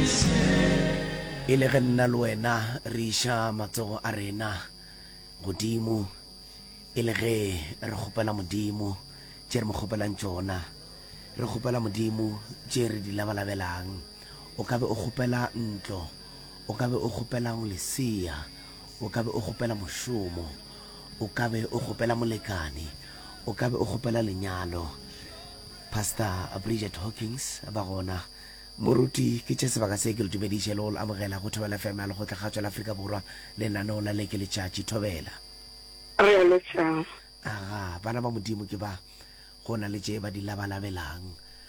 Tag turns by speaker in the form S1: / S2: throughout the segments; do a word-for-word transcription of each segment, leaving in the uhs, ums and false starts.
S1: e le ge nna le wena re iša matsogo a rena godimo e le ge re kgopela modimo tše re mo kgopelang tšona re kgopela modimo tše re di labalabelang o ka be o kgopela ntlo o ka be o kgopela lesea o ka be o kgopela mošomo o ka be o kgopela molekane o ka be o kgopela lenyalo. Pastor Bridget Hawkins ba gona moruti ke tše sebaka se ke le dumediše le go amogela go Thobela F M ya lekgotla la Afrika Borwa lenaneo la leke letšatši Thobela
S2: re a letšang
S1: aga bana ba modimo ke ba go na le tše ba di labalabelang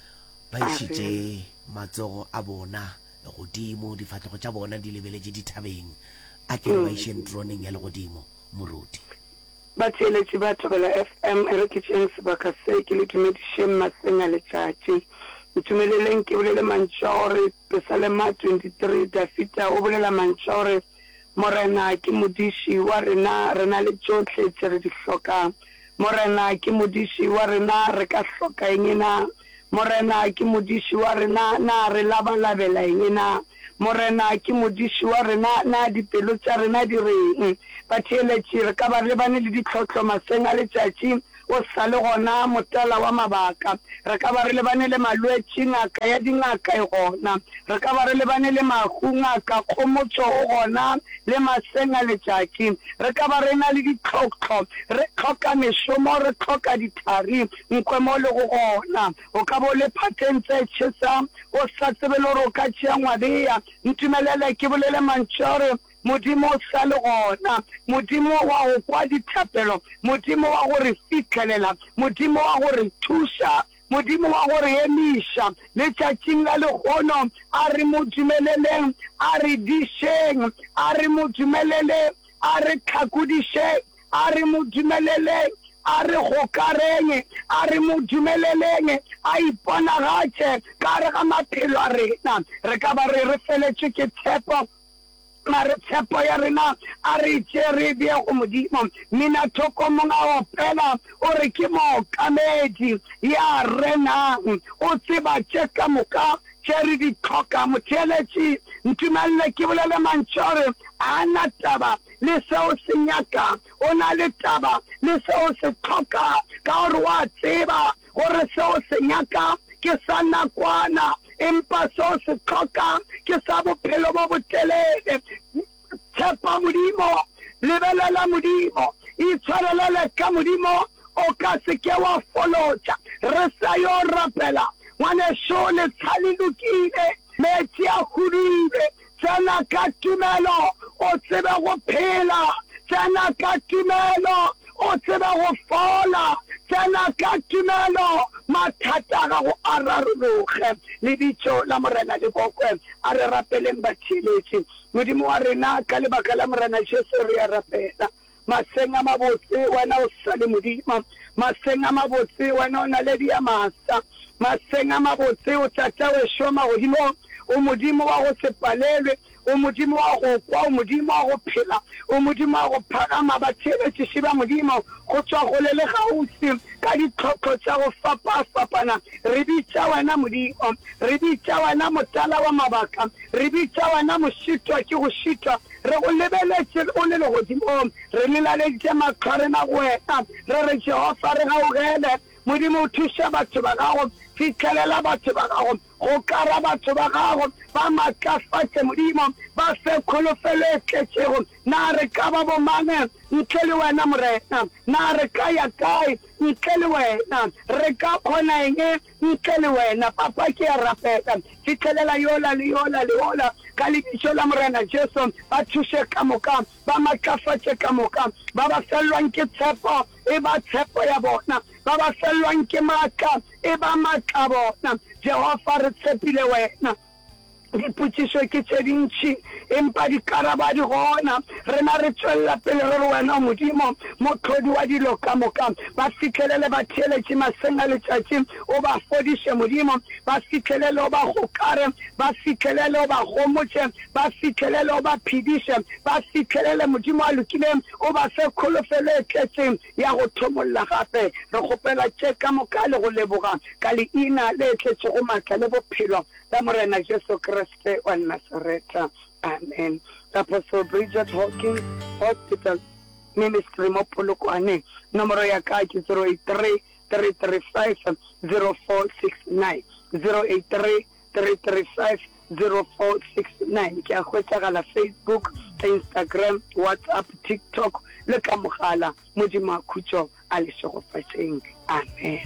S1: ba išitše matsogo a bona godimo difatlhego tša bona di lebeletše dithabeng a ke ba išeng troneng ya legodimo moruti
S2: ba theeletše ba Thobela F M e re ke tšeng sebaka se ke le dumedišeng maseng a letšatši ntumeleleng ke bolele mantšhore Psalma twenty-three Dafita o bolela mantšhore morena ke modiši wa rena rena le tšohle tše re di hlokang morena ke modiši wa rena re ka hloka eng na morena ke modiši wa rena na re labalabela eng na morena ke modiši wa rena na dipelo tša rena di reng ba theeletše re ka ba lebane le ditlhotlho maseng a letšatši o sa le gona motala wa mabaka re ka ba re lebane le malwetši ngaka ya dingaka e gona re ka ba re lebane le mahu ngaka kgomotšo o gona le maseng a letšatši re ka ba re na le ditlhotlho re tlhoka mešomo re tlhoka dithari nkwe mo le go gona o ka bo le phateng tse tšhesa o sa tsebe le gore o ka tšea ngwadea ntumelele ke bolele mantšhore modimo o sa le gona modimo wa go kwa dithapelo modimo wa go re fitlhelela modimo wa go re thuša modimo wa go re emiša letšatšing la legono a re mo dumeleleng a re dišeng a re mo dumelele a re tlhakodišeng a re mo dumeleleng a re gokareng a re mo dumeleleng a iponagatše ka re ga maphelo a rena re ka ba re re feletše ke tshepo mare tshepo ya rena a re tšere bja go modimo mina thoko monga opela o re ke mookamedi ya renang o tseba tše ka moka tšere di tlhoka motheeletši ntumelele ke bolele mantšhore a na taba le seo se nyaka o na le taba le seo se tlhoka ka gore wa tseba gore seo se nyaka ke sa nakwana empa seo se tlhoka ke sa bophelo bo botelele tshepa modimo lebelela modimo itshwarelele ka modimo o ka se ke wa folotša re sa yo rapela ngwaneso letsha le lokile metsi a hudile tsena ka tumelo o tsebe go phela tsena ka tumelo o tsebe go fola tsena ka tumelo mathata ga go a rarologe le ditšo la morena le bokwe a re rapeleng batheeletši modimo wa rena ka lebaka la morena Jesu re a rapela maseng a mabotse wena o sa le modimo maseng a mabotse wena o na le diamasa maseng a mabotse o tata wešo magodimo o modimo wa go se palelwe o modimo wa go kwa o modimo wa go phela o modimo wa go phagama batheeletši ba modimo go tšwa go le le gaufi ka ditlhopho tša go fapa-fapana re bitša wena modimo re bitša wena motala wa mabaka re bitša wena mošitwa ke go šitwa re go lebeletše o le legodimo re lelaleditše matlharena go wena re re Jehova re gaogele modimo o thuša batho ba gago fitlhelela batho ba gago go kara batho ba gago ba matlafatše modimo ba fe kholofelo e tletšego na re ka ba bomane ntle le wena morena na re ka ya kae ntle le wena re ka kgona eng ntle le wena papa ke ya rapela fitlhelela yola le yola le yola ka lebitšo la morena Jesu ba thuše ka moka ba matlafatše ka moka ba ba fellwang ke tshepo e ba tshepo ya bona ba ba fellwang ke maatla e ba maatla bona Jehova re tshepile wena dipotšišo ke tše dintši empa dikaraba di gona rena re tšwelela pele re re wena modimo motlhodi wa dilo ka moka ba fitlhelele batheeletši maseng a letšatši o ba fodiše modimo ba fitlhelele o ba gokare ba fitlhelele o ba gomotše ba fitlhelele o ba phediše ba fitlhelele modimo a lokileng o ba fe kholofelo e tletseng ya go thomolola gape re kgopela tše ka moka le go leboga ka leina le tletšego maatla le bophelo la morena Jesu Kriste Kriste wa Nazareta. Amen. Apostle Bridget Hawkins Hospital Ministry mo Polokwane. Nomoro ya ka ke zero eight three, three three five, zero four six nine. zero eight three, three three five, zero four six nine. Ke a khwetagala Facebook, Instagram, WhatsApp, TikTok le ka mogala mo di makhutso a le go fatsheng. Amen.